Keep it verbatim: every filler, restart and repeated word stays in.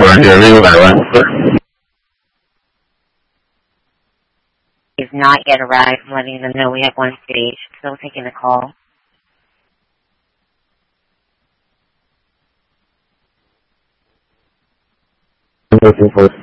Roger,六百万次。 He's not yet arrived. I'm letting them know we have one stage. Still taking the call. Looking for